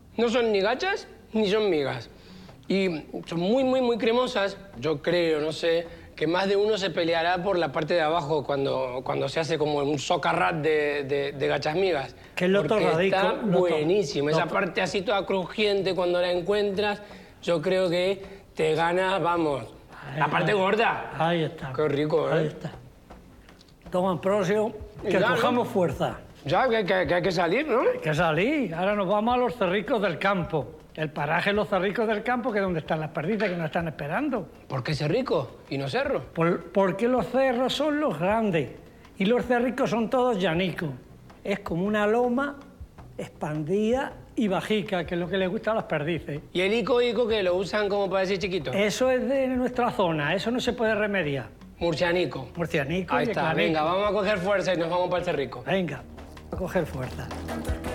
No son ni gachas ni son migas. Y son muy cremosas. Yo creo, no sé, que más de uno se peleará por la parte de abajo cuando se hace como un socarrat de gachas migas. Que es lo torradico. Está buenísimo. Esa parte así toda crujiente cuando la encuentras, yo creo que te gana, vamos, la parte gorda. Ahí está. Qué rico, ¿eh? Ahí está. Toma, Ambrosio, que Ya, cojamos ¿no? fuerza. Ya, que hay que salir, ¿no? Hay que salir. Ahora nos vamos a los cerricos del campo. El paraje Los Cerricos del Campo, que es donde están las perdices que nos están esperando. ¿Por qué Cerrico y no Cerro? Porque los cerros son los grandes y los cerricos son todos llanicos. Es como una loma expandida y bajica, que es lo que les gusta a las perdices. ¿Y el ico que lo usan como para decir chiquito? Eso es de nuestra zona, eso no se puede remediar. Murcianico. Murcianico Ahí y está, clarico. venga, vamos a coger fuerza y nos vamos para el Cerrico. Venga, a coger fuerza.